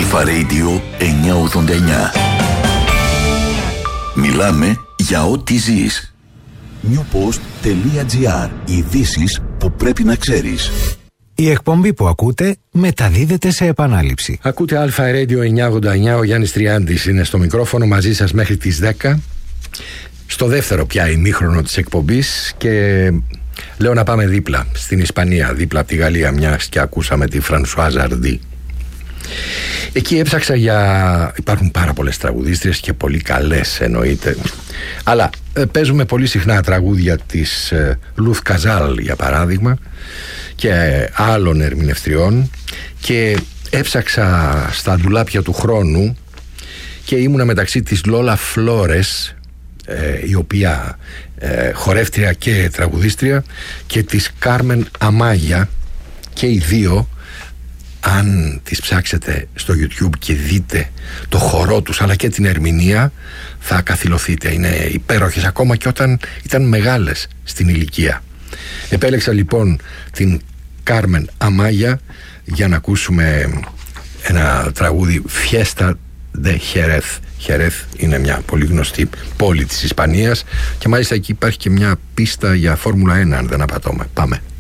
Αλφα Radio 989. Μιλάμε για ό,τι ζεις. newpost.gr. Ειδήσεις που πρέπει να ξέρεις. Η εκπομπή που ακούτε μεταδίδεται σε επανάληψη. Ακούτε Αλφα Radio 989. Ο Γιάννης Τριάντης είναι στο μικρόφωνο μαζί σας μέχρι τις 10. Στο δεύτερο πια ημίχρονο της εκπομπής. Και λέω να πάμε δίπλα στην Ισπανία, δίπλα από τη Γαλλία, μιας και ακούσαμε τη Φρανσουάζ Αρντί. Εκεί έψαξα υπάρχουν πάρα πολλές τραγουδίστριες και πολύ καλές εννοείται. Αλλά παίζουμε πολύ συχνά τραγούδια της Λουθ Καζάλ για παράδειγμα και άλλων ερμηνευτριών, και έψαξα στα ντουλάπια του χρόνου και ήμουνα μεταξύ της Λόλα Φλόρες, η οποία χορεύτρια και τραγουδίστρια, και της Κάρμεν Αμάγια, και οι δύο, αν τις ψάξετε στο YouTube και δείτε το χορό τους αλλά και την ερμηνεία, θα καθυλωθείτε. Είναι υπέροχες ακόμα και όταν ήταν μεγάλες στην ηλικία. Επέλεξα λοιπόν την Κάρμεν Αμάγια για να ακούσουμε ένα τραγούδι, Fiesta de Jerez. Jerez είναι μια πολύ γνωστή πόλη της Ισπανίας και μάλιστα εκεί υπάρχει και μια πίστα για Φόρμουλα 1, αν δεν απατώμε. Πάμε.